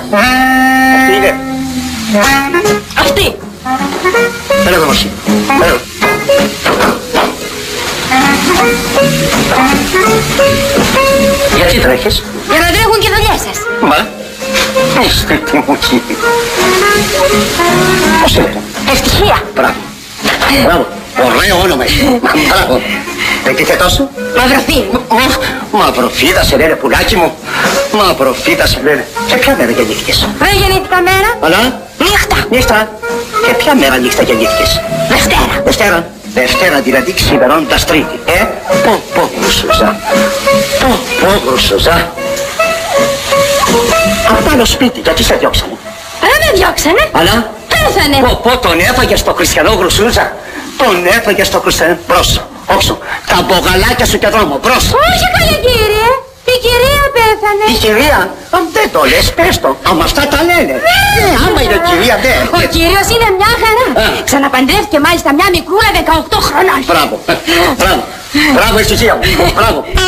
Αυτή είναι. Αυτή. Έλα εδώ Μαρσή. Έλα. Γιατί τρέχεις? Για να τρέχουν και δουλειές σας. Μα. Τι μου κύριε. Πώς είναι το? Ευτυχία. Μπράβο. Μπράβο. Ωραίο όνομα έχει. Μπράβο. Επίθετό σου? Μαυροφύλλου. Μαυροφύτα σε λένε πουλάκι μου. Μαυροφύτα σε λένε. Και ποια μέρα γεννήθηκες? Δεν γεννήθηκα μέρα. Αλλά. Νύχτα. Νύχτα. Και ποια μέρα νύχτα γεννήθηκες? Δευτέρα. Δευτέρα. Δευτέρα δηλαδή ξημερώνοντας Τρίτη. Πω γρουσουζά. Πω γρουσουζά. Απ' άλλο σπίτι, γιατί σε διώξανε? Δεν με διώξανε. Αλλά. Πέθανε. Πω τον έφαγε στο χριστιανό γρουσούζα. Τον έφαγε στο χριστιανό. Μπρος, όξο. Τα μπογαλάκια σου και δρόμο. Μπρος. Όχι καλέ κύριε. Η κυρία πέθανε. Η κυρία. Δεν το λες, πες το. Άμα αυτά τα λένε. Άμα είναι κυρία, ναι. Ο κύριος είναι μια χαρά. Ξαναπαντρεύτηκε μάλιστα μια μικρούλα 18 χρονών. Μπράβο. Μπράβο. Μπράβο, Ισουσία μου. Μπράβο.